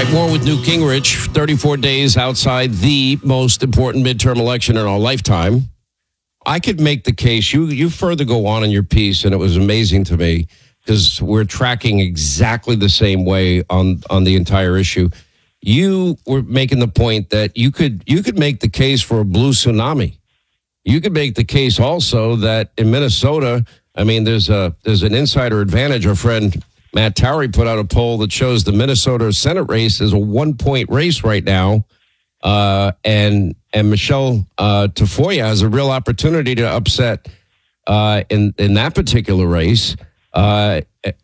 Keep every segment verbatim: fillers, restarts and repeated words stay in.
right, more with Newt Gingrich. thirty-four days outside the most important midterm election in our lifetime. I could make the case. You you further go on in your piece, and it was amazing to me because we're tracking exactly the same way on, on the entire issue. You were making the point that you could you could make the case for a blue tsunami. You could make the case also that in Minnesota, I mean, there's a there's an insider advantage. Our friend Matt Towery put out a poll that shows the Minnesota Senate race is a one-point race right now, uh, and and Michelle uh, Tafoya has a real opportunity to upset uh, in in that particular race. Uh,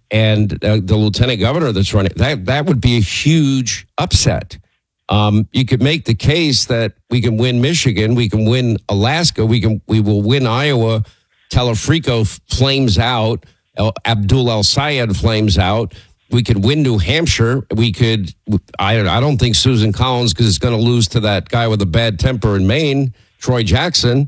and uh, the lieutenant governor that's running, that that would be a huge upset. Um, you could make the case that we can win Michigan, we can win Alaska, we can we will win Iowa. Telefrico flames out. El, Abdul El Sayed flames out. We could win New Hampshire. We could. I I don't think Susan Collins because it's going to lose to that guy with a bad temper in Maine, Troy Jackson,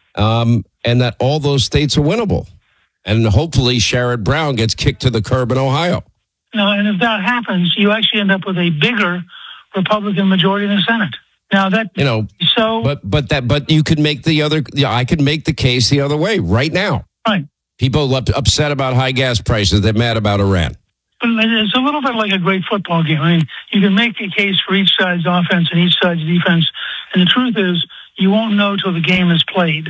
um, and that all those states are winnable. And hopefully Sherrod Brown gets kicked to the curb in Ohio. No, and if that happens, you actually end up with a bigger Republican majority in the Senate. Now that you know, so but but that but you could make the other. Yeah, I could make the case the other way right now. Right. People upset about high gas prices. They're mad about Iran. But it's a little bit like a great football game. I mean, you can make a case for each side's offense and each side's defense, and the truth is, you won't know till the game is played.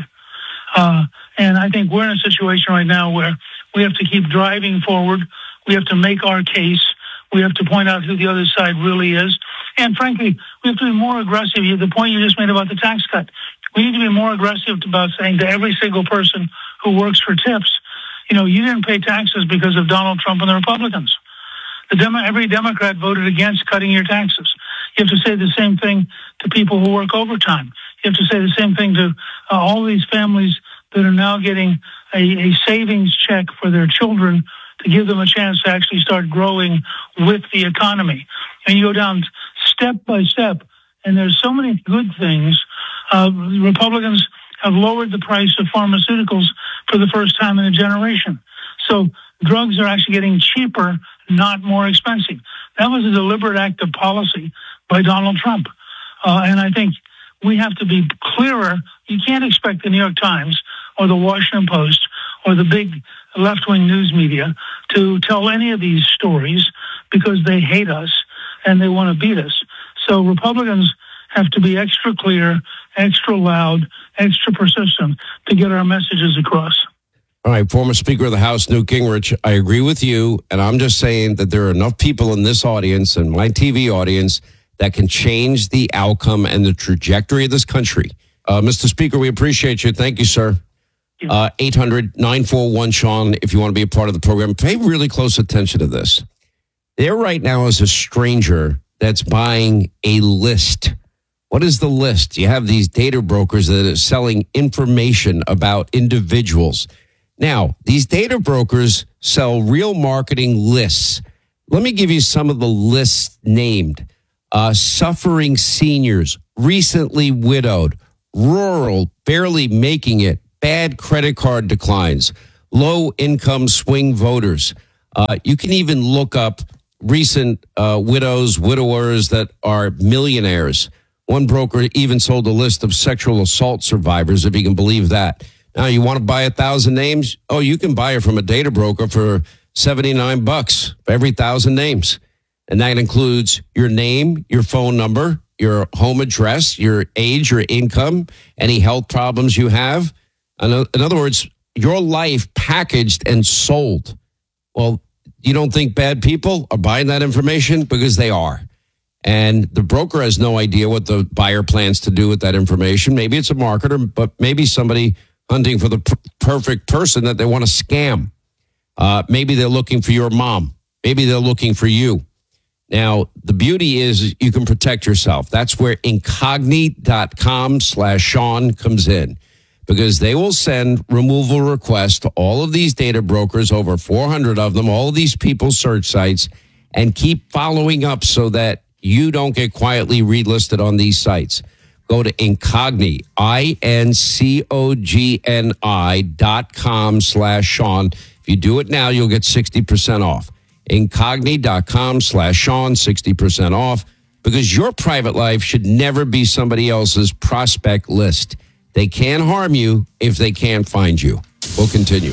Uh, and I think we're in a situation right now where we have to keep driving forward. We have to make our case. We have to point out who the other side really is. And frankly, we have to be more aggressive. The point you just made about the tax cut. We need to be more aggressive about saying to every single person who works for tips, you know, you didn't pay taxes because of Donald Trump and the Republicans. The Demo- every Democrat voted against cutting your taxes. You have to say the same thing to people who work overtime. You have to say the same thing to uh, all these families that are now getting a, a savings check for their children to give them a chance to actually start growing with the economy. And you go down step by step, and there's so many good things. Uh, Republicans have lowered the price of pharmaceuticals for the first time in a generation. So drugs are actually getting cheaper, not more expensive. That was a deliberate act of policy by Donald Trump. Uh, and I think we have to be clearer. You can't expect the New York Times or the Washington Post or the big left-wing news media to tell any of these stories because they hate us and they want to beat us. So Republicans have to be extra clear, extra loud, extra persistent to get our messages across. All right, former Speaker of the House, Newt Gingrich, I agree with you, and I'm just saying that there are enough people in this audience and my T V audience that can change the outcome and the trajectory of this country. Uh, Mister Speaker, we appreciate you. Thank you, sir. Uh, eight hundred nine four one Sean, if you want to be a part of the program. Pay really close attention to this. There right now is a stranger that's buying a list. What is the list? You have these data brokers that are selling information about individuals. Now, these data brokers sell real marketing lists. Let me give you some of the lists named. Uh, suffering seniors, recently widowed, rural, barely making it, bad credit card declines, low-income swing voters. Uh, you can even look up recent uh, widows, widowers that are millionaires. One broker even sold a list of sexual assault survivors, if you can believe that. Now, you want to buy a thousand names? Oh, you can buy it from a data broker for seventy-nine bucks for every thousand names. And that includes your name, your phone number, your home address, your age, your income, any health problems you have. In other words, your life packaged and sold. Well, you don't think bad people are buying that information? Because they are. And the broker has no idea what the buyer plans to do with that information. Maybe it's a marketer, but maybe somebody hunting for the p- perfect person that they want to scam. Uh, maybe they're looking for your mom. Maybe they're looking for you. Now, the beauty is you can protect yourself. That's where incogni.com slash Sean comes in, because they will send removal requests to all of these data brokers, over four hundred of them, all of these people's search sites, and keep following up so that you don't get quietly relisted on these sites. Go to Incogni, I N C O G N I dot com slash Sean. If you do it now, you'll get sixty percent off. Incogni.com slash Sean, sixty percent off. because your private life should never be somebody else's prospect list. They can harm you if they can't find you. We'll continue.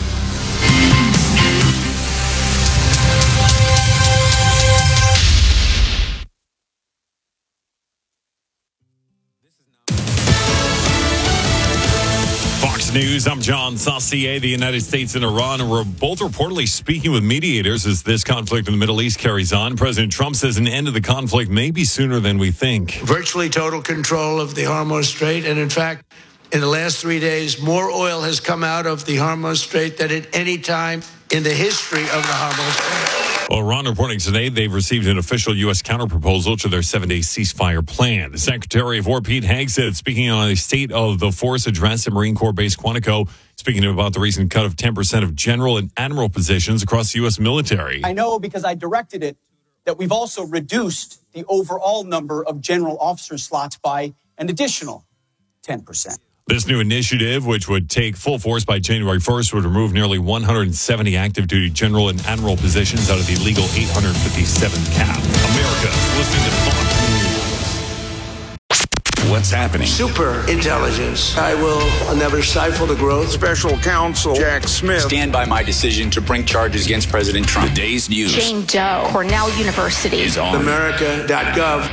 Fox News, I'm John Saucier. The United States and Iran are both reportedly speaking with mediators as this conflict in the Middle East carries on. President Trump says an end to the conflict may be sooner than we think. Virtually total control of the Hormuz Strait. And in fact, in the last three days, more oil has come out of the Hormuz Strait than at any time in the history of the Hormuz Strait. Well, Iran reporting today they've received an official U S counterproposal to their seven-day ceasefire plan. The Secretary of War, Pete Hegseth, speaking on a State of the Force address at Marine Corps Base Quantico, speaking about the recent cut of ten percent of general and admiral positions across the U S military. I know because I directed it that we've also reduced the overall number of general officer slots by an additional ten percent. This new initiative, which would take full force by January first, would remove nearly one hundred seventy active duty general and admiral positions out of the legal eight hundred fifty-seven cap. America, listening to Fox News. What's happening? Super intelligence. I will never stifle the growth. Special counsel Jack Smith. Stand by my decision to bring charges against President Trump. The day's news. Jane Doe, Cornell University. Is on. America dot gov.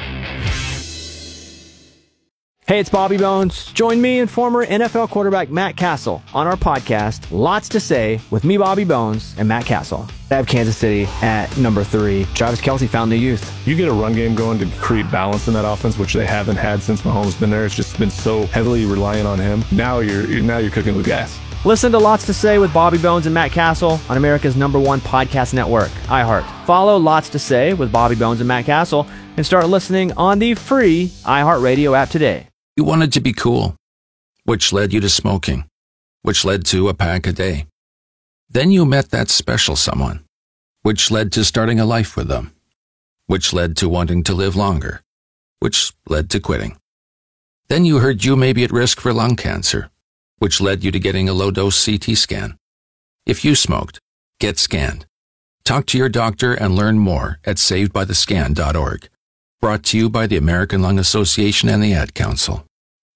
Hey, it's Bobby Bones. Join me and former N F L quarterback Matt Castle on our podcast, Lots to Say, with me, Bobby Bones, and Matt Castle. I have Kansas City at number three. Travis Kelce found new youth. You get a run game going to create balance in that offense, which they haven't had since Mahomes been there. It's just been so heavily reliant on him. Now you're now you're cooking with gas. Listen to Lots to Say with Bobby Bones and Matt Castle on America's number one podcast network, iHeart. Follow Lots to Say with Bobby Bones and Matt Castle and start listening on the free iHeartRadio app today. You wanted to be cool, which led you to smoking, which led to a pack a day. Then you met that special someone, which led to starting a life with them, which led to wanting to live longer, which led to quitting. Then you heard you may be at risk for lung cancer, which led you to getting a low-dose C T scan. If you smoked, get scanned. Talk to your doctor and learn more at saved by the scan dot org. Brought to you by the American Lung Association and the Ad Council.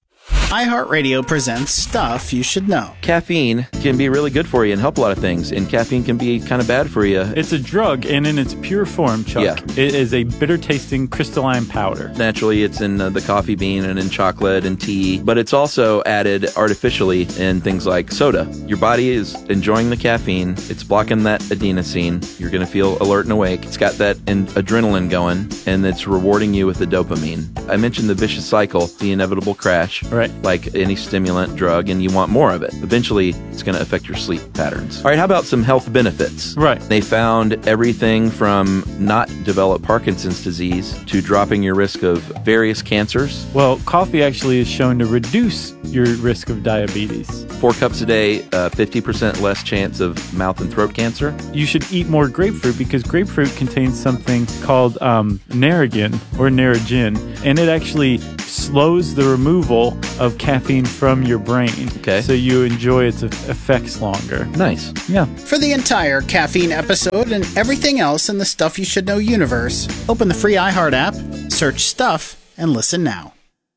iHeartRadio presents Stuff You Should Know. Caffeine can be really good for you and help a lot of things, and caffeine can be kind of bad for you. It's a drug, and in its pure form, Chuck, yeah. It is a bitter-tasting crystalline powder. Naturally, it's in uh, the coffee bean and in chocolate and tea, but it's also added artificially in things like soda. Your body is enjoying the caffeine. It's blocking that adenosine. You're going to feel alert and awake. It's got that in- adrenaline going, and it's rewarding you with the dopamine. I mentioned the vicious cycle, the inevitable crash. Right. Like any stimulant drug, and you want more of it. Eventually, it's going to affect your sleep patterns. All right, how about some health benefits? Right. They found everything from not develop Parkinson's disease to dropping your risk of various cancers. Well, coffee actually is shown to reduce your risk of diabetes. Four cups a day, uh, fifty percent less chance of mouth and throat cancer. You should eat more grapefruit because grapefruit contains something called um, Narragin or Narragin, and it actually slows the removal of caffeine from your brain. Okay. So you enjoy its effects longer. Nice. Yeah. For the entire caffeine episode and everything else in the Stuff You Should Know universe, open the free iHeart app, search Stuff, and listen now.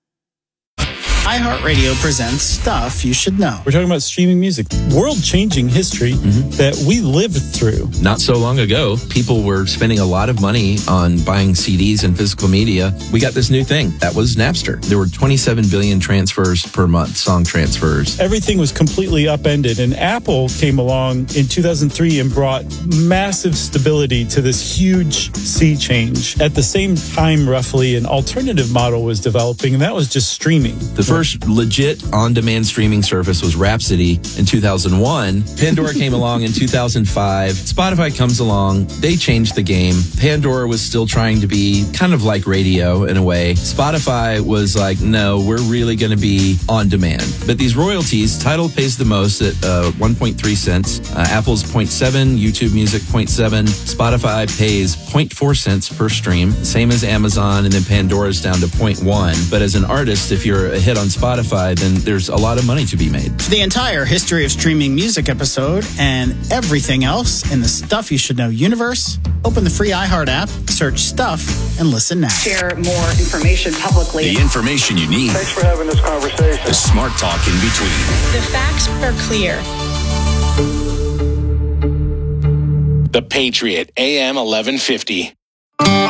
iHeartRadio presents Stuff You Should Know. We're talking about streaming music, world-changing history mm-hmm. that we lived through. Not so long ago, people were spending a lot of money on buying C Ds and physical media. We got this new thing. That was Napster. There were twenty-seven billion transfers per month, song transfers. Everything was completely upended, and Apple came along in two thousand three and brought massive stability to this huge sea change. At the same time, roughly, an alternative model was developing, and that was just streaming. The first legit on-demand streaming service was Rhapsody in two thousand one. Pandora came along in two thousand five. Spotify comes along. They changed the game. Pandora was still trying to be kind of like radio in a way. Spotify was like, no, we're really going to be on demand. But these royalties, Tidal pays the most at uh, one point three cents. Uh, Apple's zero point seven, YouTube Music zero point seven. Spotify pays zero point four cents per stream, same as Amazon, and then Pandora's down to zero point one. But as an artist, if you're a hit on Spotify, then there's a lot of money to be made. For the entire History of Streaming Music episode and everything else in the Stuff You Should Know universe, open the free iHeart app, search Stuff, and listen now. Share more information publicly. The information you need. Thanks for having this conversation. The smart talk in between. The facts are clear. The Patriot, A M eleven fifty.